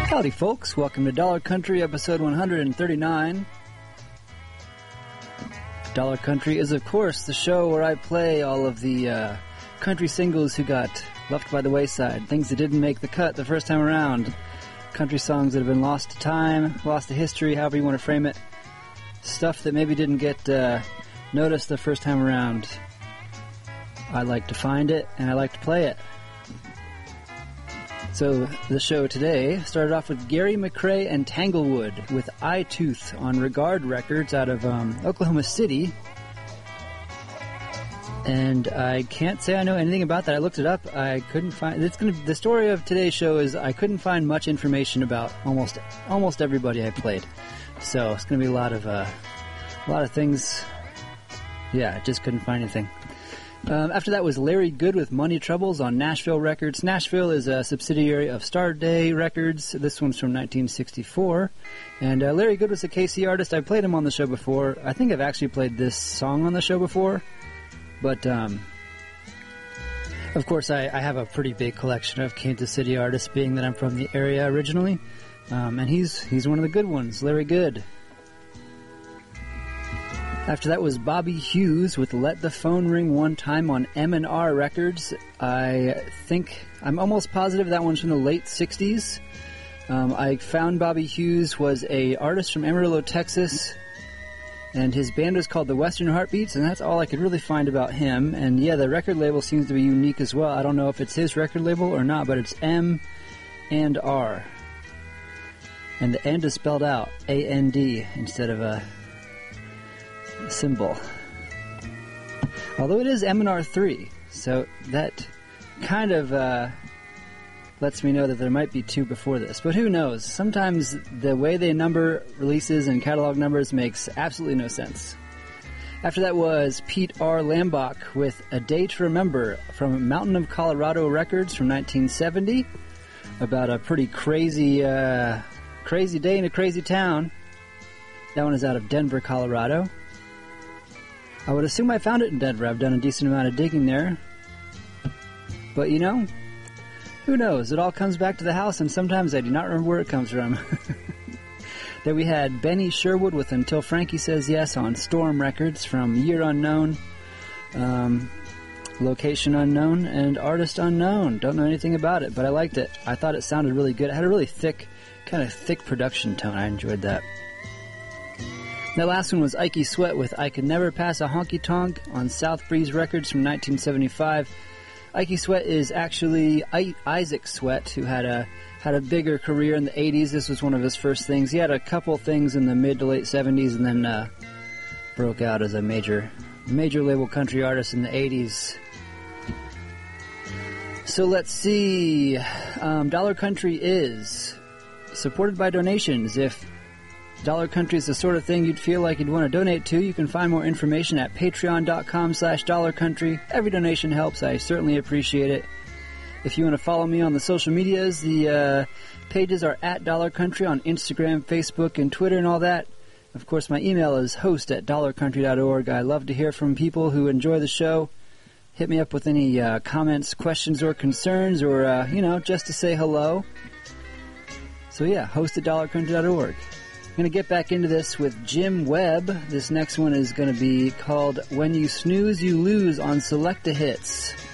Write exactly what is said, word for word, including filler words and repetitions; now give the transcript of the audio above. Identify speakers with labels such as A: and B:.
A: Howdy, folks. Welcome to Dollar Country, episode one hundred thirty-nine. Dollar Country is, of course, the show where I play all of the uh, country singles who got left by the wayside, things that didn't make the cut the first time around, country songs that have been lost to time, lost to history, however you want to frame it, stuff that maybe didn't get uh, noticed the first time around. I like to find it, and I like to play it. So the show today started off with Gary McCrae and Tanglewood with Eye Tooth on Regard Records out of um, Oklahoma City. And I can't say I know anything about that. I looked it up. I couldn't find. It's gonna. The story of today's show is I couldn't find much information about almost almost everybody I played. So it's gonna be a lot of uh, a lot of things. Yeah, I just couldn't find anything. Um, after that was Larry Good with Money Troubles on Nashville Records. Nashville is a subsidiary of Star Day Records. This one's from nineteen sixty-four. And uh, Larry Good was a K C artist. I played him on the show before. I think I've actually played this song on the show before. But, um, of course, I, I have a pretty big collection of Kansas City artists, being that I'm from the area originally. Um, and he's he's one of the good ones, Larry Good. After that was Bobby Hughes with Let the Phone Ring One Time on M and R Records. I think, I'm almost positive that one's from the late sixties. Um, I found Bobby Hughes was a artist from Amarillo, Texas, and his band was called the Western Heartbeats, and that's all I could really find about him. And yeah, the record label seems to be unique as well. I don't know if it's his record label or not, but it's M and R. And the end is spelled out A N D instead of a symbol. Although it is M and R three, so that kind of uh, lets me know that there might be two before this. But who knows? Sometimes the way they number releases and catalog numbers makes absolutely no sense. After that was Pete R. Lambach with A Day to Remember from Mountain of Colorado Records from nineteen seventy, about a pretty crazy, uh, crazy day in a crazy town. That one is out of Denver, Colorado. I would assume I found it in Denver. I've done a decent amount of digging there. But, you know, who knows? It all comes back to the house, and sometimes I do not remember where it comes from. Then we had Benny Sherwood with Until Frankie Says Yes on Storm Records from Year Unknown, um, Location Unknown, and Artist Unknown. Don't know anything about it, but I liked it. I thought it sounded really good. It had a really thick, kind of thick production tone. I enjoyed that. That last one was Ikey Sweat with I Could Never Pass a Honky Tonk on South Breeze Records from nineteen seventy-five. Ikey Sweat is actually I- Isaac Sweat, who had a had a bigger career in the eighties. This was one of his first things. He had a couple things in the mid to late seventies, and then uh, broke out as a major major label country artist in the eighties. So let's see. Um, Dollar Country is supported by donations. If Dollar Country is the sort of thing you'd feel like you'd want to donate to, you can find more information at patreon.com slash Dollar Country. Every donation helps. I certainly appreciate it. If you want to follow me on the social medias, the uh, pages are at Dollar Country on Instagram, Facebook, and Twitter and all that. Of course, my email is host at dollar country dot org. I love to hear from people who enjoy the show. Hit me up with any uh, comments, questions, or concerns, or, uh, you know, just to say hello. So yeah, host at dollar country dot org. I'm going to get back into this with Jim Webb. This next one is going to be called When You Snooze, You Lose on Selecta Hits.